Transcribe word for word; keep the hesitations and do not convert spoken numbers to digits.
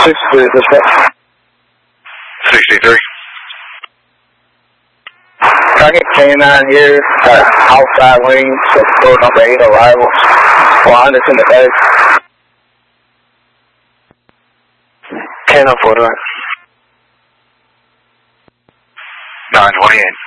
sixty-three, dispatch. sixty-three. Target K nine here, got outside wing, so door number eight arrivals. Behind us in the bed. K nine four, right? nine twenty-eight.